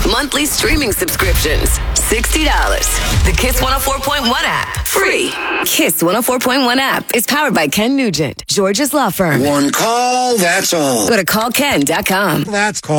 Monthly streaming subscriptions, $60. The Kiss 104.1 app, free. Kiss 104.1 app is powered by Ken Nugent, George's Law Firm. One call, that's all. Go to callken.com. That's call.